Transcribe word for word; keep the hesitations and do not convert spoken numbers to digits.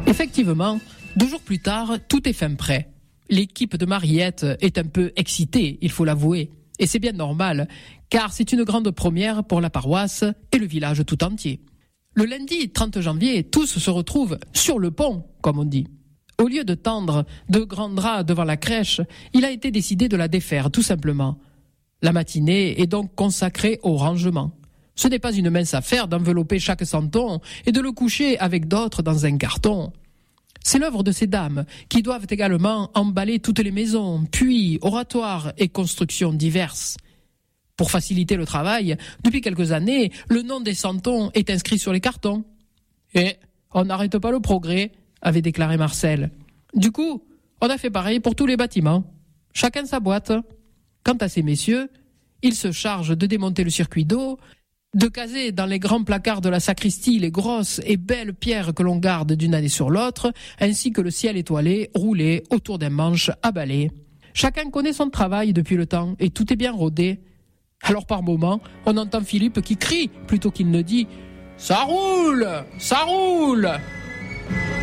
Effectivement, deux jours plus tard, tout est fin prêt. L'équipe de Mariette est un peu excitée, il faut l'avouer. Et c'est bien normal, car c'est une grande première pour la paroisse et le village tout entier. Le lundi trente janvier, tous se retrouvent sur le pont, comme on dit. Au lieu de tendre de grands draps devant la crèche, il a été décidé de la défaire, tout simplement. La matinée est donc consacrée au rangement. Ce n'est pas une mince affaire d'envelopper chaque santon et de le coucher avec d'autres dans un carton. C'est l'œuvre de ces dames qui doivent également emballer toutes les maisons, puits, oratoires et constructions diverses. Pour faciliter le travail, depuis quelques années, le nom des santons est inscrit sur les cartons. Et on n'arrête pas le progrès, avait déclaré Marcel. Du coup, on a fait pareil pour tous les bâtiments. Chacun sa boîte. Quant à ces messieurs, ils se chargent de démonter le circuit d'eau, de caser dans les grands placards de la sacristie les grosses et belles pierres que l'on garde d'une année sur l'autre, ainsi que le ciel étoilé roulé autour d'un manche à balai. Chacun connaît son travail depuis le temps et tout est bien rodé. Alors par moments, on entend Philippe qui crie plutôt qu'il ne dit « Ça roule, ça roule !»